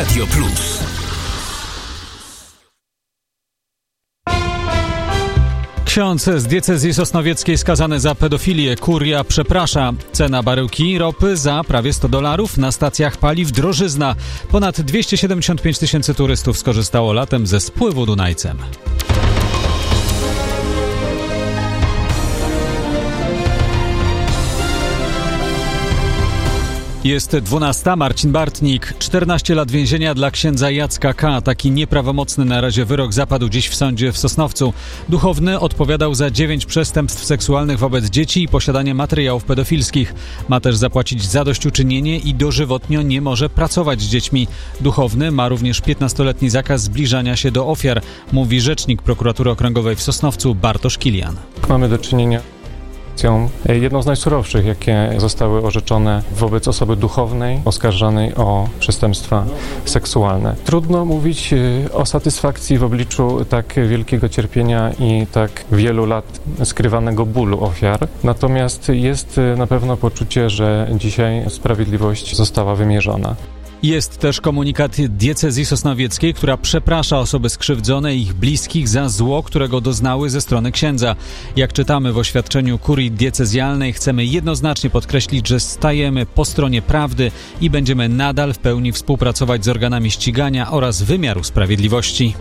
Radio Plus. Ksiądz z diecezji sosnowieckiej skazany za pedofilię. Kuria przeprasza. Cena baryłki ropy za prawie $100. Na stacjach paliw drożyzna. Ponad 275 000 turystów skorzystało latem ze spływu Dunajcem. Jest 12. Marcin Bartnik. 14 lat więzienia dla księdza Jacka K. Taki nieprawomocny na razie wyrok zapadł dziś w sądzie w Sosnowcu. Duchowny odpowiadał za 9 przestępstw seksualnych wobec dzieci i posiadanie materiałów pedofilskich. Ma też zapłacić zadośćuczynienie i dożywotnio nie może pracować z dziećmi. Duchowny ma również 15-letni zakaz zbliżania się do ofiar, mówi rzecznik prokuratury okręgowej w Sosnowcu Bartosz Kilian. Mamy do czynienia jedną z najsurowszych, jakie zostały orzeczone wobec osoby duchownej oskarżanej o przestępstwa seksualne. Trudno mówić o satysfakcji w obliczu tak wielkiego cierpienia i tak wielu lat skrywanego bólu ofiar. Natomiast jest na pewno poczucie, że dzisiaj sprawiedliwość została wymierzona. Jest też komunikat diecezji sosnowieckiej, która przeprasza osoby skrzywdzone i ich bliskich za zło, którego doznały ze strony księdza. Jak czytamy w oświadczeniu kurii diecezjalnej, chcemy jednoznacznie podkreślić, że stajemy po stronie prawdy i będziemy nadal w pełni współpracować z organami ścigania oraz wymiaru sprawiedliwości.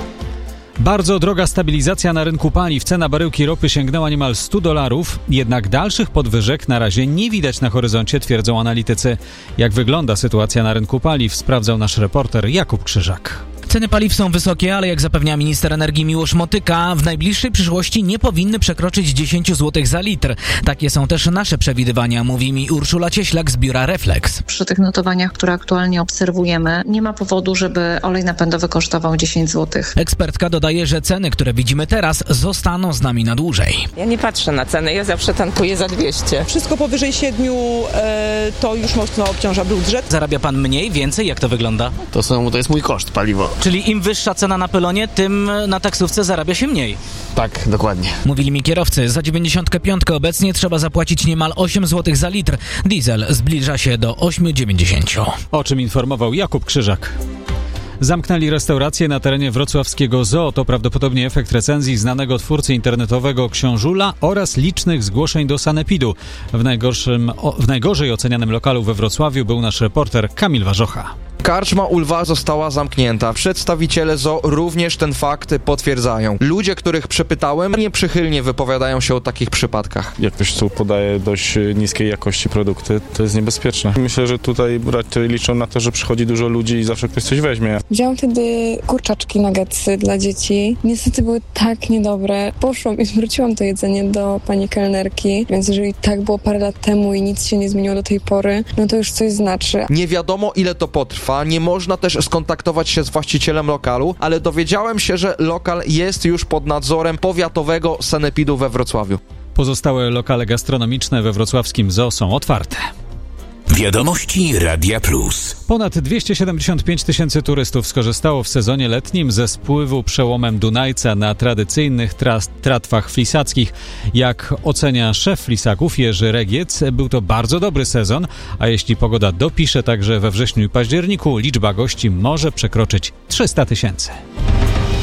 Bardzo droga stabilizacja na rynku paliw. Cena baryłki ropy sięgnęła niemal $100, jednak dalszych podwyżek na razie nie widać na horyzoncie, twierdzą analitycy. Jak wygląda sytuacja na rynku paliw, sprawdzał nasz reporter Jakub Krzyżak. Ceny paliw są wysokie, ale jak zapewnia minister energii Miłosz Motyka, w najbliższej przyszłości nie powinny przekroczyć 10 zł za litr. Takie są też nasze przewidywania, mówi mi Urszula Cieślak z biura Reflex. Przy tych notowaniach, które aktualnie obserwujemy, nie ma powodu, żeby olej napędowy kosztował 10 zł. Ekspertka dodaje, że ceny, które widzimy teraz, zostaną z nami na dłużej. Ja nie patrzę na ceny, ja zawsze tankuję za 200. Wszystko powyżej 7 to już mocno obciąża budżet. Zarabia pan mniej, więcej? Jak to wygląda? To jest mój koszt, paliwo. Czyli im wyższa cena na pylonie, tym na taksówce zarabia się mniej. Tak, dokładnie. Mówili mi kierowcy, za 95 obecnie trzeba zapłacić niemal 8 zł za litr. Diesel zbliża się do 8,90. O czym informował Jakub Krzyżak. Zamknęli restaurację na terenie wrocławskiego zoo. To prawdopodobnie efekt recenzji znanego twórcy internetowego Książula oraz licznych zgłoszeń do sanepidu. W najgorzej ocenianym lokalu we Wrocławiu był nasz reporter Kamil Warzocha. Karczma u Lwa została zamknięta. Przedstawiciele zoo również ten fakt potwierdzają. Ludzie, których przepytałem, nieprzychylnie wypowiadają się o takich przypadkach. Jak ktoś tu podaje dość niskiej jakości produkty, to jest niebezpieczne. Myślę, że tutaj raczej liczą na to, że przychodzi dużo ludzi i zawsze ktoś coś weźmie. Wziąłam wtedy kurczaczki nuggetsy dla dzieci. Niestety były tak niedobre. Poszłam i zwróciłam to jedzenie do pani kelnerki, więc jeżeli tak było parę lat temu i nic się nie zmieniło do tej pory, no to już coś znaczy. Nie wiadomo, ile to potrwa. Nie można też skontaktować się z właścicielem lokalu, ale dowiedziałem się, że lokal jest już pod nadzorem powiatowego sanepidu we Wrocławiu. Pozostałe lokale gastronomiczne we wrocławskim zoo są otwarte. Wiadomości Radia Plus. Ponad 275 000 turystów skorzystało w sezonie letnim ze spływu przełomem Dunajca na tradycyjnych tratwach flisackich. Jak ocenia szef flisaków Jerzy Regiec, był to bardzo dobry sezon, a jeśli pogoda dopisze także we wrześniu i październiku, liczba gości może przekroczyć 300 000.